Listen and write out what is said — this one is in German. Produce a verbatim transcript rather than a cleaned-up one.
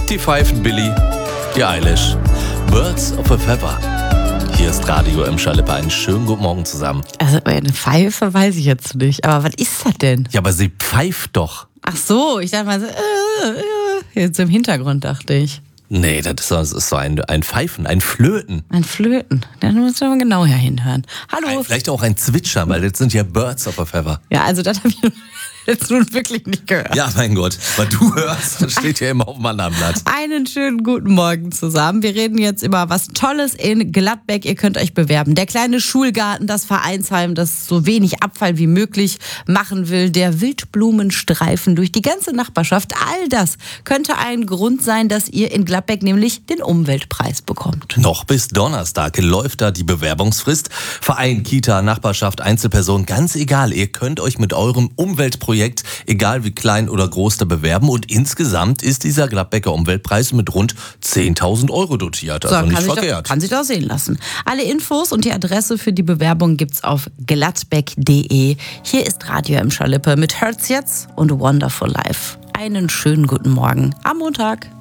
Die pfeifen Billy, die Eilish, Birds of a Feather. Hier ist Radio im Schalippe. Einen schönen guten Morgen zusammen. Also eine Pfeife weiß ich jetzt nicht, aber was ist das denn? Ja, aber sie pfeift doch. Ach so, ich dachte mal so, äh, äh, jetzt im Hintergrund dachte ich. Nee, das ist so, das ist so ein, ein Pfeifen, ein Flöten. Ein Flöten, da muss man genauer hinhören. Hallo. Ein, vielleicht auch ein Zwitschern, weil das sind ja Birds of a Feather. Ja, also das habe ich jetzt nun wirklich nicht gehört. Ja, mein Gott, weil du hörst, das steht ja immer auf dem anderen Blatt. Einen schönen guten Morgen zusammen. Wir reden jetzt über was Tolles in Gladbeck. Ihr könnt euch bewerben. Der kleine Schulgarten, das Vereinsheim, das so wenig Abfall wie möglich machen will. Der Wildblumenstreifen durch die ganze Nachbarschaft. All das könnte ein Grund sein, dass ihr in Gladbeck nämlich den Umweltpreis bekommt. Noch bis Donnerstag läuft da die Bewerbungsfrist. Verein, Kita, Nachbarschaft, Einzelperson, ganz egal. Ihr könnt euch mit eurem Umweltprojekt, egal wie klein oder groß, da bewerben. Und insgesamt ist dieser Gladbecker Umweltpreis mit rund zehntausend Euro dotiert. Also so, nicht kann verkehrt. Sich doch, kann sich doch sehen lassen. Alle Infos und die Adresse für die Bewerbung gibt's auf gladbeck punkt de. Hier ist Radio im Schalippe mit Hurts jetzt und Wonderful Life. Einen schönen guten Morgen am Montag.